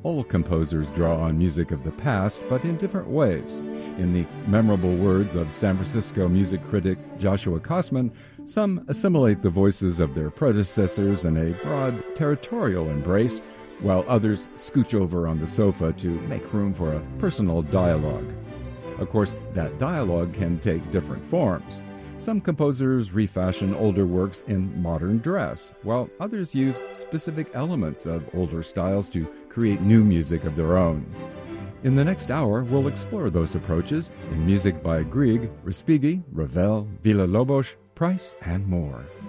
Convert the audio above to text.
All composers draw on music of the past, but in different ways. In the memorable words of San Francisco music critic Joshua Kosman, some assimilate the voices of their predecessors in a broad territorial embrace, while others scooch over on the sofa to make room for a personal dialogue. Of course, that dialogue can take different forms. Some composers refashion older works in modern dress, while others use specific elements of older styles to create new music of their own. In the next hour, we'll explore those approaches in music by Grieg, Respighi, Ravel, Villa-Lobos, Price, and more.